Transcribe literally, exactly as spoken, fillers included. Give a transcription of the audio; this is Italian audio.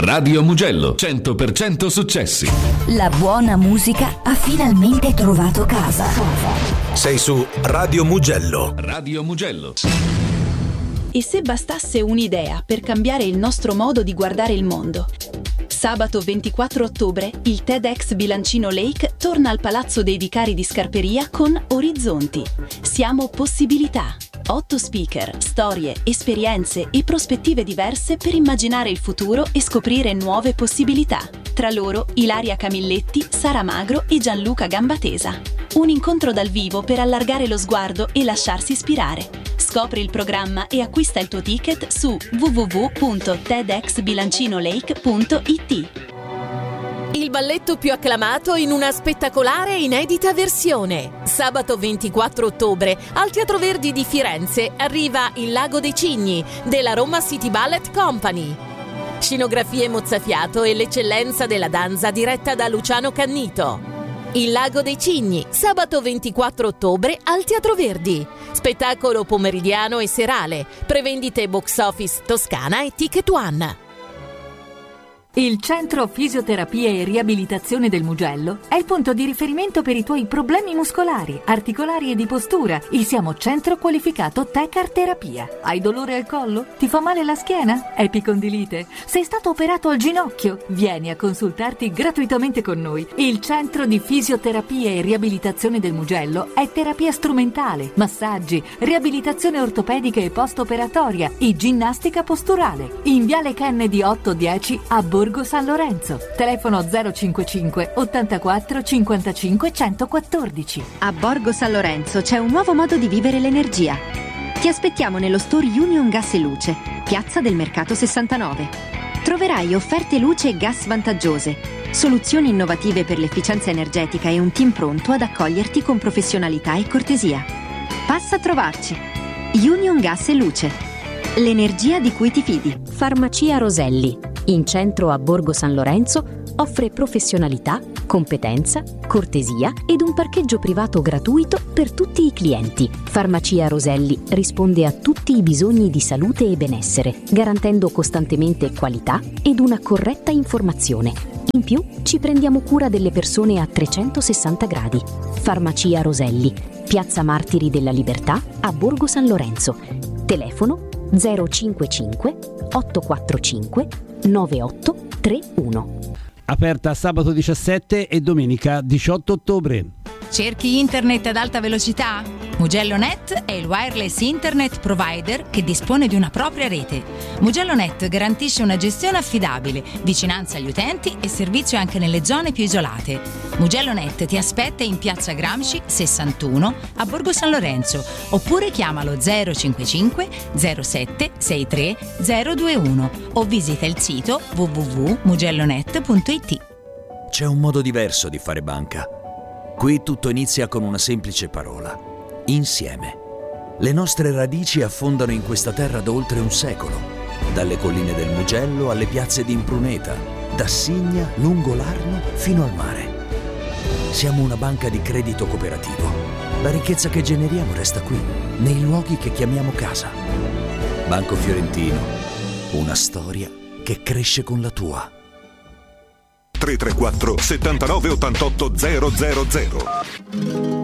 Radio Mugello, cento per cento successi. La buona musica ha finalmente trovato casa. Sei su Radio Mugello. Radio Mugello. E se bastasse un'idea per cambiare il nostro modo di guardare il mondo? Sabato ventiquattro ottobre il TEDx Bilancino Lake torna al Palazzo dei Vicari di Scarperia con Orizzonti. Siamo possibilità. Otto speaker, storie, esperienze e prospettive diverse per immaginare il futuro e scoprire nuove possibilità. Tra loro Ilaria Camilletti, Sara Magro e Gianluca Gambatesa. Un incontro dal vivo per allargare lo sguardo e lasciarsi ispirare. Scopri il programma e acquista il tuo ticket su w w w punto tedx bilancinolake punto i t. Il balletto più acclamato in una spettacolare e inedita versione. Sabato ventiquattro ottobre al Teatro Verdi di Firenze arriva Il Lago dei Cigni della Roma City Ballet Company. Scenografie mozzafiato e l'eccellenza della danza diretta da Luciano Cannito. Il Lago dei Cigni, sabato ventiquattro ottobre al Teatro Verdi. Spettacolo pomeridiano e serale. Prevendite Box Office Toscana e Ticket One. Il Centro Fisioterapia e Riabilitazione del Mugello è il punto di riferimento per i tuoi problemi muscolari, articolari e di postura. Il siamo centro qualificato Tecar Terapia. Hai dolore al collo? Ti fa male la schiena? Epicondilite? Sei stato operato al ginocchio? Vieni a consultarti gratuitamente con noi. Il Centro di Fisioterapia e Riabilitazione del Mugello è terapia strumentale, massaggi, riabilitazione ortopedica e post-operatoria e ginnastica posturale. In Viale Kennedy otto dieci a Borgo San Lorenzo. Telefono zero cinquantacinque ottantaquattro cinquantacinque centoquattordici. A Borgo San Lorenzo c'è un nuovo modo di vivere l'energia. Ti aspettiamo nello store Union Gas e Luce, Piazza del Mercato sessantanove. Troverai offerte luce e gas vantaggiose, soluzioni innovative per l'efficienza energetica e un team pronto ad accoglierti con professionalità e cortesia. Passa a trovarci. Union Gas e Luce. L'energia di cui ti fidi. Farmacia Roselli, in centro a Borgo San Lorenzo, offre professionalità, competenza, cortesia ed un parcheggio privato gratuito per tutti i clienti. Farmacia Roselli risponde a tutti i bisogni di salute e benessere, garantendo costantemente qualità ed una corretta informazione. In più, ci prendiamo cura delle persone a trecentosessanta gradi. Farmacia Roselli, Piazza Martiri della Libertà a Borgo San Lorenzo. Telefono zero cinquantacinque ottocentoquarantacinque novantaotto trentuno. Aperta sabato diciassette e domenica diciotto ottobre. Cerchi internet ad alta velocità? MugelloNet è il wireless internet provider che dispone di una propria rete. MugelloNet garantisce una gestione affidabile, vicinanza agli utenti e servizio anche nelle zone più isolate. MugelloNet ti aspetta in Piazza Gramsci sessantuno a Borgo San Lorenzo oppure chiamalo zero cinquantacinque zero sette sessantatré zero ventuno o visita il sito w w w punto mugellonet punto i t. C'è un modo diverso di fare banca. Qui tutto inizia con una semplice parola: insieme. Le nostre radici affondano in questa terra da oltre un secolo, dalle colline del Mugello alle piazze di Impruneta, da Signa, lungo l'Arno fino al mare. Siamo una banca di credito cooperativo. La ricchezza che generiamo resta qui, nei luoghi che chiamiamo casa. Banco Fiorentino, una storia che cresce con la tua. tre tre quattro settantanove ottantotto zero zero zero.